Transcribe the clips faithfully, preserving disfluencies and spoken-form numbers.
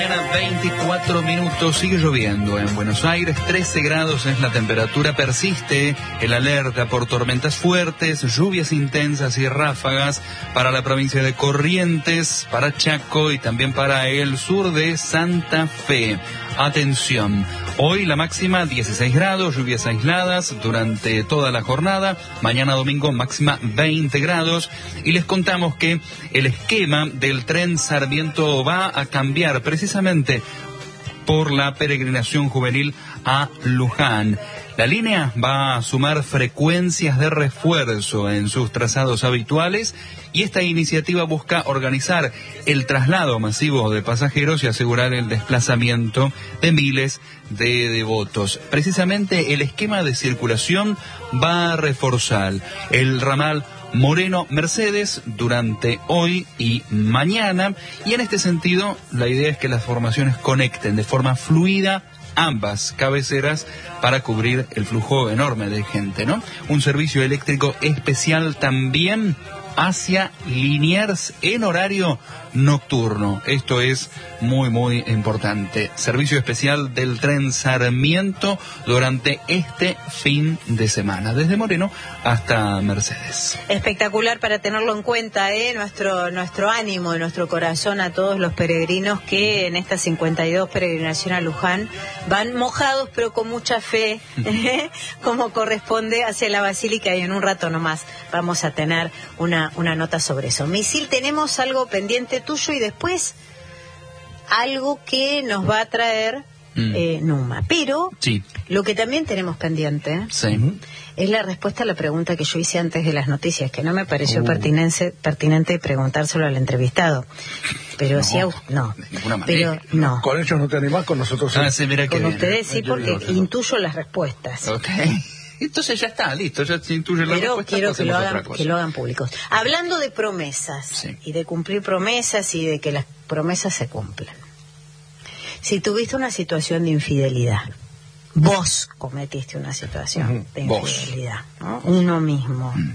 veinticuatro minutos, sigue lloviendo en Buenos Aires, trece grados es la temperatura, persiste el alerta por tormentas fuertes, lluvias intensas y ráfagas para la provincia de Corrientes, para Chaco y también para el sur de Santa Fe. Atención, hoy la máxima dieciséis grados, lluvias aisladas durante toda la jornada, mañana domingo máxima veinte grados, y les contamos que el esquema del tren Sarmiento va a cambiar precisamente por la peregrinación juvenil a Luján. La línea va a sumar frecuencias de refuerzo en sus trazados habituales y esta iniciativa busca organizar el traslado masivo de pasajeros y asegurar el desplazamiento de miles de devotos. Precisamente el esquema de circulación va a reforzar el ramal Moreno Mercedes durante hoy y mañana, y en este sentido la idea es que las formaciones conecten de forma fluida ambas cabeceras para cubrir el flujo enorme de gente, ¿no? Un servicio eléctrico especial también hacia Liniers en horario nocturno. Esto es muy, muy importante. Servicio especial del tren Sarmiento durante este fin de semana, desde Moreno hasta Mercedes. Espectacular para tenerlo en cuenta, ¿eh? Nuestro, nuestro ánimo y nuestro corazón a todos los peregrinos que en esta cincuenta y dos peregrinación a Luján van mojados pero con mucha fe, ¿eh? Como corresponde hacia la Basílica, y en un rato nomás vamos a tener una, una nota sobre eso. Misil, tenemos algo pendiente tuyo y después algo que nos va a traer mm. eh, Numa. Pero sí. Lo que también tenemos pendiente sí. es la respuesta a la pregunta que yo hice antes de las noticias, que no me pareció uh. pertinente, pertinente preguntárselo al entrevistado. Pero no, si a, no, pero no. Con ellos no te animás, con nosotros sí. Ah, sí, mira con que ustedes sí, porque intuyo las respuestas. Okay. Entonces ya está, listo, ya se intuye la Pero respuesta. Pero quiero que lo, hagan, que lo hagan públicos. Hablando de promesas, sí. y de cumplir promesas y de que las promesas se cumplan. Si tuviste una situación de infidelidad, vos cometiste una situación uh-huh. de infidelidad, ¿no? Uno mismo. Uh-huh.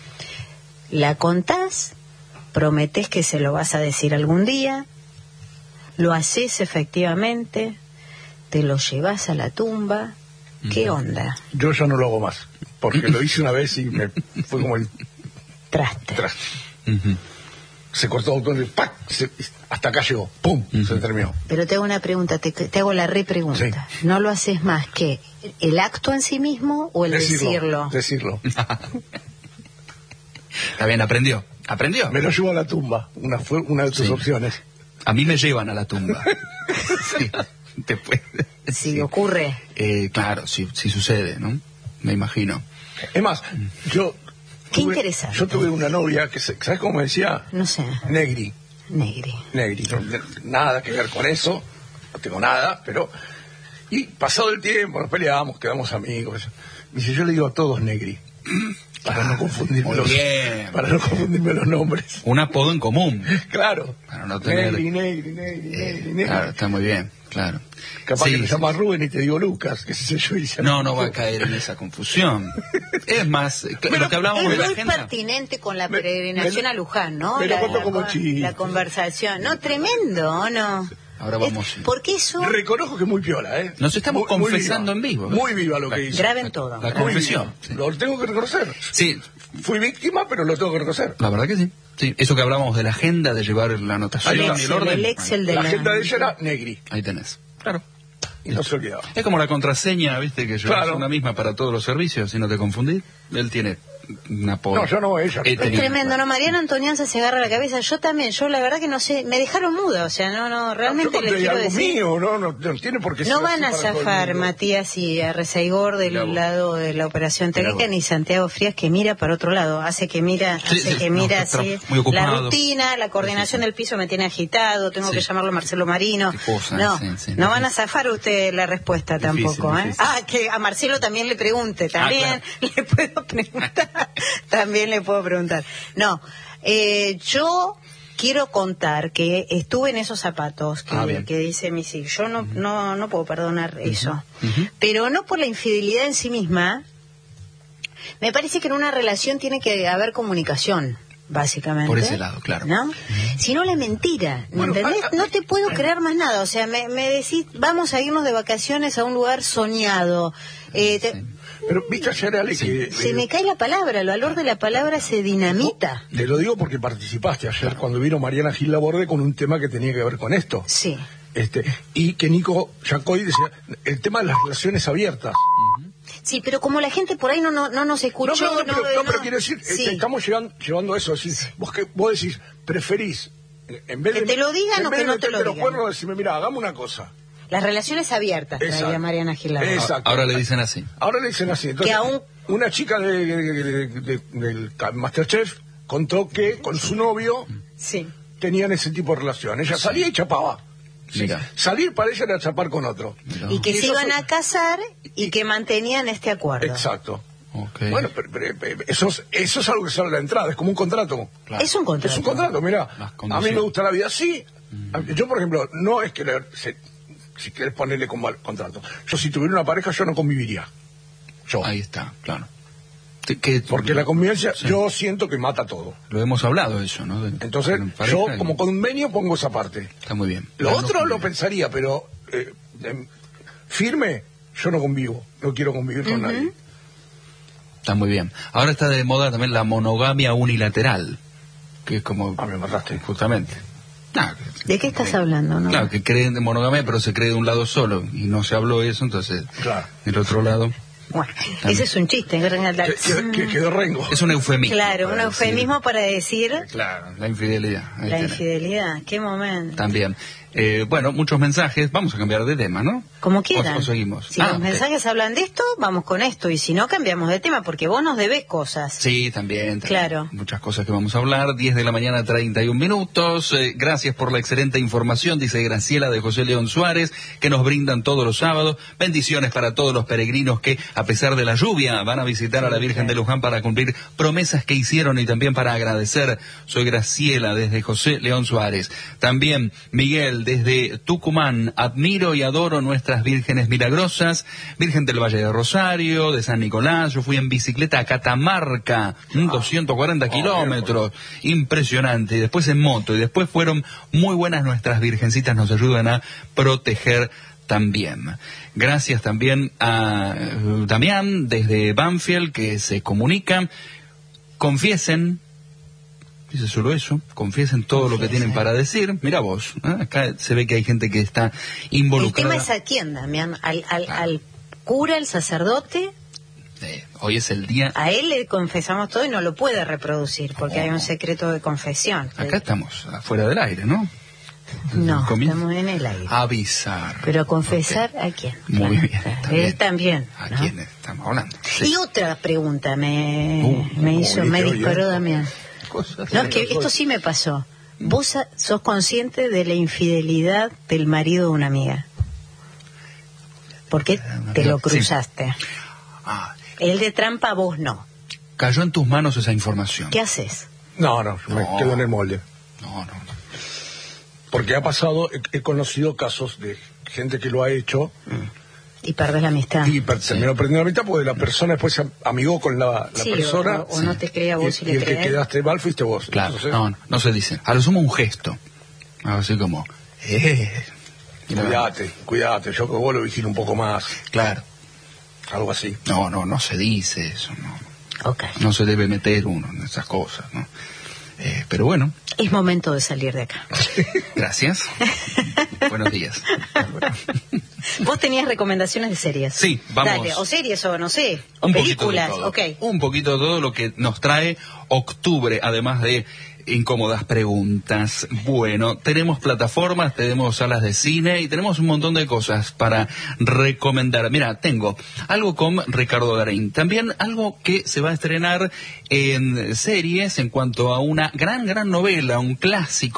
¿La contás? ¿Prometés que se lo vas a decir algún día? ¿Lo haces efectivamente? ¿Te lo llevas a la tumba? ¿Qué onda? Yo ya no lo hago más, porque lo hice una vez y me fue como el traste. traste. Uh-huh. Se cortó el ¡pac! Se, hasta acá llegó, ¡pum! Uh-huh. Se terminó. Pero te hago una pregunta, te, te hago la repregunta. Sí. ¿No lo haces más que el acto en sí mismo o el decirlo? Decirlo. Está bien, aprendió. ¿Aprendió? Me lo llevo a la tumba, una, fue una de tus sí. opciones. A mí me llevan a la tumba. Sí. Después, si sí. ocurre. Eh, claro, si sí, sí sucede, ¿no? Me imagino. Es más, yo... Qué tuve, interesante. Yo tuve una novia que, ¿sabes cómo me decía? No sé. Negri. Negri. Negri. No, nada que ver con eso, no tengo nada, pero... Y pasado el tiempo, nos peleamos, quedamos amigos. Me dice, yo le digo a todos Negri. Para no confundirme los, para no confundirme los nombres. Un apodo en común. Claro. Para no tener... Negri, Negri, Negri, eh, Negri, Negri. Claro, está muy bien, claro. Capaz sí, que te sí, llamas sí. Rubén y te digo Lucas, qué sé yo. Y se no, no va a caer en esa confusión. Es más, pero lo que hablábamos de la muy agenda. Es muy pertinente con la peregrinación me, a Luján, ¿no? Me la, lo cuento la, como la, chiste. La conversación, ¿no? Tremendo, ¿no? Ahora vamos. Es, porque eso... Reconozco que es muy piola, ¿eh? Nos estamos muy, confesando muy viva, en vivo. Muy viva lo la, que hizo. Graben todo. La, la confesión. Sí. Lo tengo que reconocer. Sí. Fui víctima, pero lo tengo que reconocer. La verdad que sí. Sí, eso que hablábamos de la agenda, de llevar la anotación el y Excel, el orden. El Excel de la, la agenda de ella era Negri. Ahí tenés. Claro. Y no se olvidaba. Es como la contraseña, ¿viste? Que llevas claro. una misma para todos los servicios, si no te confundís. Él tiene una pobre. No, yo no, ella. Es tremendo, ¿no? Mariana Antonianza se agarra la cabeza. Yo también, yo la verdad que no sé, me dejaron muda, o sea, no, no, realmente no, les quiero algo decir. Mío, no, no, no tiene por qué no ser van a zafar Matías y a Rezaigor del Mirá lado de la operación técnica, ni Santiago Frías que mira para otro lado, hace que mira, sí, hace sí, que no, mira está así. muy ocupado. La rutina, la coordinación sí, sí. del piso me tiene agitado, tengo sí. que llamarlo a Marcelo Marino. Cosa, no, sí, sí, no van a zafar usted la respuesta difícil, tampoco, ¿eh? Difícil. Ah, que a Marcelo también le pregunte, también ah, claro. le puedo preguntar, también le puedo preguntar. No, eh, yo quiero contar que estuve en esos zapatos que, ah, que dice Misil. Yo no, uh-huh. no, no puedo perdonar uh-huh. eso. Uh-huh. Pero no por la infidelidad en sí misma. Me parece que en una relación tiene que haber comunicación. básicamente. Por ese lado, claro. ¿No? Uh-huh. Si no, la mentira, bueno, ¿entendés? Ah, ah, no te puedo ah, creer más nada. O sea, me, me decís, vamos a irnos de vacaciones a un lugar soñado. Eh, te... sí. Pero, viste ayer, Ale, sí. que... Se eh, me cae la palabra, el valor de la palabra se dinamita. Te lo digo porque participaste ayer cuando vino Mariana Gil Laborde con un tema que tenía que ver con esto. Sí. Este, y que Nico Yacoy decía, el tema de las relaciones abiertas. Uh-huh. Sí, pero como la gente por ahí no no, no nos escuchó... No, no, no, pero, no, no, pero quiero decir, sí. estamos llevando, llevando a eso. Así, vos, que, vos decís, preferís, en vez que de... te lo digan o que no te lo digan. Cuernos, decirme, mira, hagamos una cosa. Las relaciones abiertas, traía Mariana Gil Laborde. Exacto. Ahora le dicen así. Ahora le dicen así. Entonces, que aún... una chica de, de, de, de, del Masterchef contó que con su novio sí. tenían ese tipo de relación. Ella sí. salía y chapaba. Sí. Salir para ella era chapar con otro. Y que y se iban fue... a casar y que mantenían este acuerdo. Exacto. Okay. Bueno, pero, pero, pero, eso, es, eso es algo que sale a la entrada, es como un contrato. Claro. Es un contrato. Es un contrato, mira. A mí me gusta la vida así. Mm. Yo, por ejemplo, no es que le, se, si quieres ponerle como contrato. Yo, si tuviera una pareja, yo no conviviría. Yo. Ahí está, claro. Que, Porque la convivencia, sí. yo siento que mata todo. Lo hemos hablado eso, ¿no? De, Entonces, yo como convenio pongo esa parte. Está muy bien. Lo no, otro no lo pensaría, pero eh, eh, firme, yo no convivo. No quiero convivir con uh-huh. nadie. Está muy bien. Ahora está de moda también la monogamia unilateral, que es como... Ah, me mataste. Justamente. Ah, ¿de qué estás eh, hablando? ¿No? Claro, que creen de monogamia, pero se cree de un lado solo, y no se habló eso, entonces... Claro. Del otro lado... Bueno, ese es un chiste. Que, que quedó rengo. Es un eufemismo. Claro, un eufemismo decir, para decir... Claro, la infidelidad. La infidelidad, qué momento. También. Eh, bueno, muchos mensajes. Vamos a cambiar de tema, ¿no? Como quieran. O, o seguimos. Si ah, los okay. mensajes hablan de esto, vamos con esto. Y si no, cambiamos de tema, porque vos nos debés cosas. Sí, también. también. Claro. Muchas cosas que vamos a hablar. diez de la mañana, treinta y un minutos. Eh, gracias por la excelente información, dice Graciela de José León Suárez, que nos brindan todos los sábados. Bendiciones para todos los peregrinos que, a pesar de la lluvia, van a visitar a la Virgen de Luján para cumplir promesas que hicieron y también para agradecer. Soy Graciela desde José León Suárez. También Miguel desde Tucumán. Admiro y adoro nuestras vírgenes milagrosas. Virgen del Valle de Rosario, de San Nicolás. Yo fui en bicicleta a Catamarca, doscientos cuarenta kilómetros. Impresionante. Y después en moto. Y después fueron muy buenas nuestras virgencitas. Nos ayudan a proteger también. Gracias también a uh, Damián desde Banfield, que se comunica. Confiesen, dice solo eso, confiesen todo confiesen. Lo que tienen para decir. Mira vos, ¿eh? Acá se ve que hay gente que está involucrada. El tema es a quién, Damián, al, al, ah. al cura, al sacerdote. Eh, hoy es el día... A él le confesamos todo y no lo puede reproducir, porque oh. hay un secreto de confesión. Acá estamos, afuera del aire, ¿no? No, estamos en el aire. Avisar. Pero confesar okay. a quién. Muy claro, bien. Claro. Él también. ¿A ¿no? quién estamos hablando? Sí. Y otra pregunta me, uh, me hizo, me disparó Damián. No, es que esto sí me pasó. ¿Vos sos consciente de la infidelidad del marido de una amiga? ¿Por qué te lo cruzaste? Sí. Ah. Él de trampa, vos no. Cayó en tus manos esa información. ¿Qué haces? No, no, me no. quedo en el molde. No, no, no. Porque ha pasado, he, he conocido casos de gente que lo ha hecho. Mm. Y perdés la amistad. Y per, sí. terminó perdiendo la amistad porque la persona después se amigó con la, la sí, persona. O, o sí. no te creía vos y, y, y le el crees. que quedaste mal fuiste vos. Claro, Entonces, no, no, no se dice. A lo sumo un gesto. Así como, eh. Cuídate, cuídate, yo que vos lo vigilo un poco más. Claro. Algo así. No, no, no se dice eso, no. Okay. No se debe meter uno en esas cosas, ¿no? Eh, pero bueno. Es momento de salir de acá. Gracias. Buenos días. Vos tenías recomendaciones de series. Sí, vamos. Dale, o series o no sé, un películas, poquito de todo. Okay. Un poquito de todo lo que nos trae octubre, además de incómodas preguntas. Bueno, tenemos plataformas, tenemos salas de cine y tenemos un montón de cosas para recomendar. Mira, tengo algo con Ricardo Darín, también algo que se va a estrenar en series en cuanto a una gran, gran novela, un clásico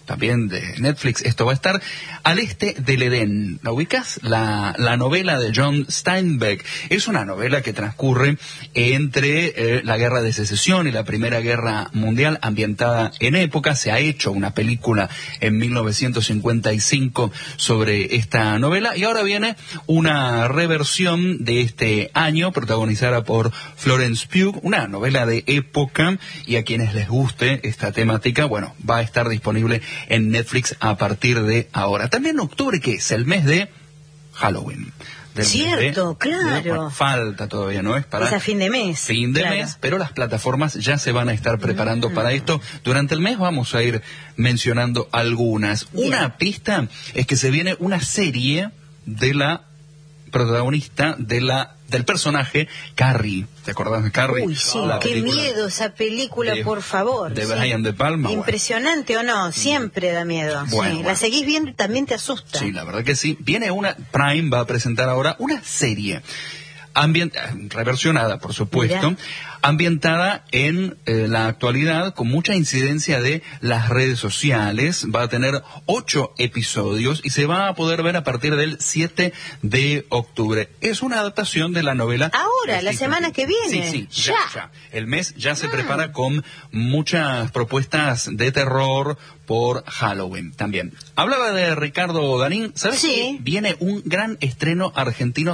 también de Netflix, esto va a estar Al este del Edén. ¿La ubicas? La, la novela de John Steinbeck. Es una novela que transcurre entre eh, la Guerra de Secesión y la Primera Guerra Mundial, ambientada en época. Se ha hecho una película en mil novecientos cincuenta y cinco sobre esta novela, y ahora viene una reversión de este año, protagonizada por Florence Pugh, una novela de época, y a quienes les guste esta temática, bueno, va a estar disponible en Netflix a partir de ahora. También octubre, que es el mes de Halloween. Cierto, de, claro. De, bueno, falta todavía, ¿no? Es para es a fin de mes. Fin de claro. mes, pero las plataformas ya se van a estar preparando mm. para esto. Durante el mes vamos a ir mencionando algunas. Bien. Una pista es que se viene una serie de la protagonista de la del personaje Carrie. ¿Te acordás de Carrie? Uy, sí, la qué miedo esa película, de, por favor. De sí. Brian De Palma. Impresionante bueno. o no, siempre da miedo. Bueno, sí. bueno. La seguís viendo y también te asusta. Sí, la verdad que sí. Viene una, Prime va a presentar ahora una serie ambient, reversionada, por supuesto, Mira. ambientada en eh, la actualidad, con mucha incidencia de las redes sociales. Va a tener ocho episodios y se va a poder ver a partir del siete de octubre. Es una adaptación de la novela. Ahora, la semana que viene. Sí, sí, ya. ya, ya. El mes ya se ah. prepara con muchas propuestas de terror por Halloween también. Hablaba de Ricardo Darín, ¿sabes sí. qué? Viene un gran estreno argentino